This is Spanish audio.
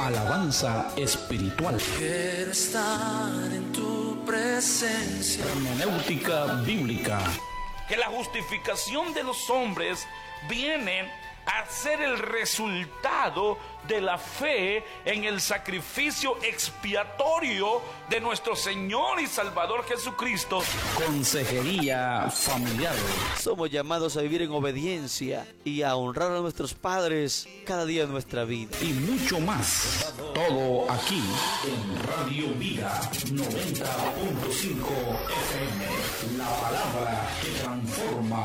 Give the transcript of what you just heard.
alabanza espiritual. Quiero estar en tu presencia. Hermenéutica bíblica. Que la justificación de los hombres viene a ser el resultado de la fe en el sacrificio expiatorio de nuestro Señor y Salvador Jesucristo. Consejería familiar. Somos llamados a vivir en obediencia y a honrar a nuestros padres cada día de nuestra vida. Y mucho más. Todo aquí en Radio Vida 90.5 FM. La palabra que transforma.